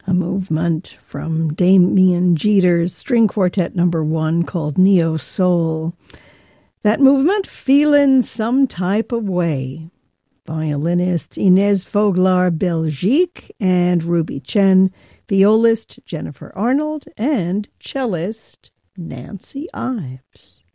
a movement from Damien Jeter's String Quartet number 1 called Neo Soul. That movement, Feelin' Some Type of Way. Violinist Inez Voglar Belgique and Ruby Chen, violist Jennifer Arnold, and cellist Nancy Ives.